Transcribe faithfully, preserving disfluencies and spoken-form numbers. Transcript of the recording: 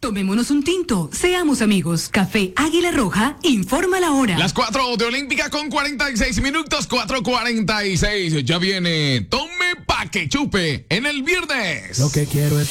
Tomémonos un tinto, seamos amigos. Café Águila Roja, informa la hora. Las cuatro de Olímpica con cuarenta y seis minutos, cuatro cuarenta y seis. Ya viene Tome Pa' que Chupe en el viernes. Lo que quiero es